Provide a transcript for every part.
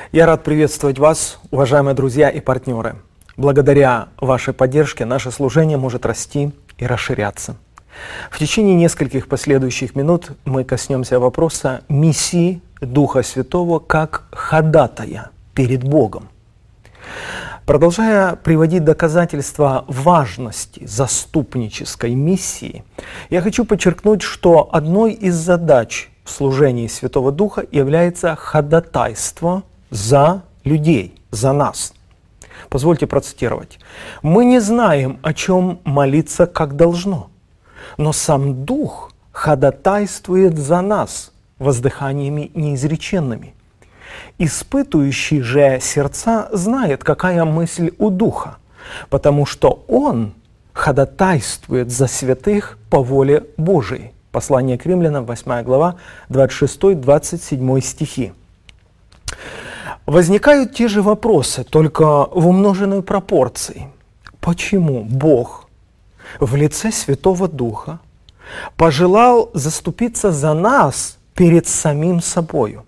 Я рад приветствовать вас, уважаемые друзья и партнеры. Благодаря вашей поддержке наше служение может расти и расширяться. В течение нескольких последующих минут мы коснемся вопроса миссии Духа Святого как ходатая перед Богом. Продолжая приводить доказательства важности заступнической миссии, я хочу подчеркнуть, что одной из задач в служении Святого Духа является ходатайство за людей, за нас. Позвольте процитировать. «Мы не знаем, о чем молиться, как должно, но сам Дух ходатайствует за нас воздыханиями неизреченными. Испытующий же сердца знает, какая мысль у Духа, потому что Он ходатайствует за святых по воле Божией». Послание к Римлянам, 8 глава, 26-27 стихи. Возникают те же вопросы, только в умноженной пропорции. Почему Бог в лице Святого Духа пожелал заступиться за нас перед самим собою?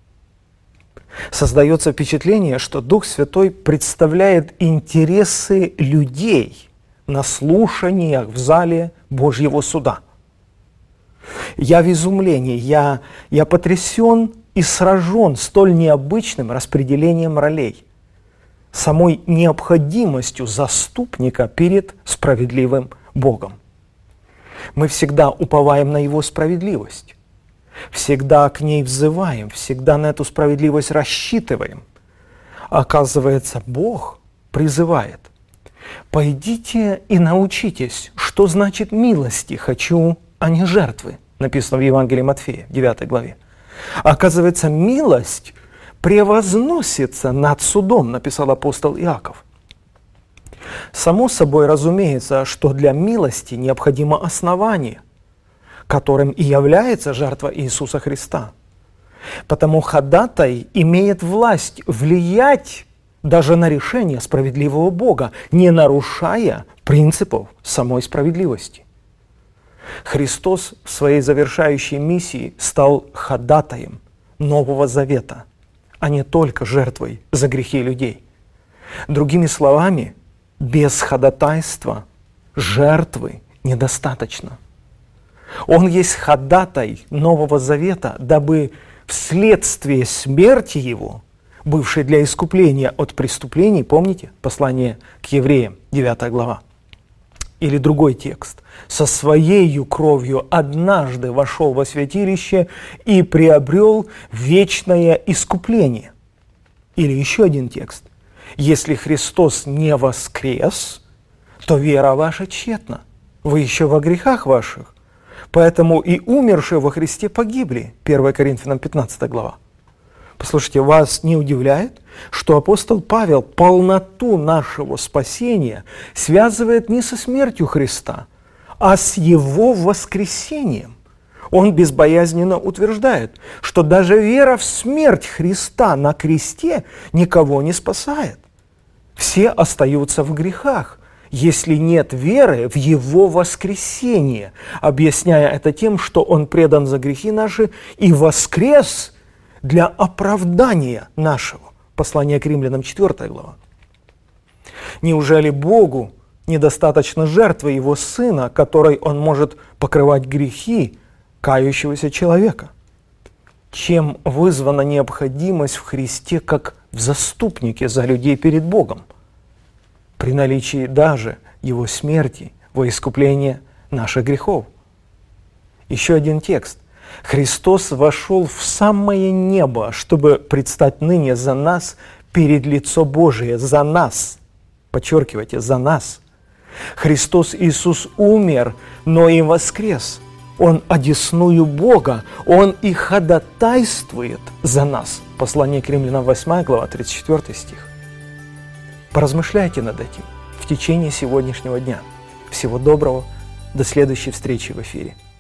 Создается впечатление, что Дух Святой представляет интересы людей на слушаниях в зале Божьего суда. Я в изумлении, я потрясен и сражен столь необычным распределением ролей, самой необходимостью заступника перед справедливым Богом. Мы всегда уповаем на Его справедливость, всегда к ней взываем, всегда на эту справедливость рассчитываем. Оказывается, Бог призывает: «Пойдите и научитесь, что значит милости хочу, а не жертвы», написано в Евангелии Матфея, 9 главе. Оказывается, милость превозносится над судом, написал апостол Иаков. Само собой разумеется, что для милости необходимо основание, которым и является жертва Иисуса Христа. Потому ходатай имеет власть влиять даже на решение справедливого Бога, не нарушая принципов самой справедливости. Христос в своей завершающей миссии стал ходатаем Нового Завета, а не только жертвой за грехи людей. Другими словами, без ходатайства жертвы недостаточно. Он есть ходатай Нового Завета, дабы вследствие смерти Его, бывшей для искупления от преступлений, помните, послание к евреям, 9 глава, или другой текст, «со своею кровью однажды вошел во святилище и приобрел вечное искупление». Или еще один текст: «Если Христос не воскрес, то вера ваша тщетна, вы еще во грехах ваших, поэтому и умершие во Христе погибли». 1 Коринфянам 15 глава. Послушайте, вас не удивляет, что апостол Павел полноту нашего спасения связывает не со смертью Христа, а с Его воскресением? Он безбоязненно утверждает, что даже вера в смерть Христа на кресте никого не спасает. Все остаются в грехах, если нет веры в Его воскресение, объясняя это тем, что Он предан за грехи наши и воскрес для оправдания нашего. Послание к Римлянам, 4 глава. Неужели Богу недостаточно жертвы Его Сына, которой Он может покрывать грехи кающегося человека? Чем вызвана необходимость в Христе как в заступнике за людей перед Богом, при наличии даже Его смерти во искупление наших грехов? Еще один текст. «Христос вошел в самое небо, чтобы предстать ныне за нас перед лицо Божие». За нас. Подчеркивайте, за нас. Христос Иисус умер, но и воскрес. Он одесную Бога, Он и ходатайствует за нас. Послание к Римлянам, 8 глава, 34 стих. Поразмышляйте над этим в течение сегодняшнего дня. Всего доброго, до следующей встречи в эфире.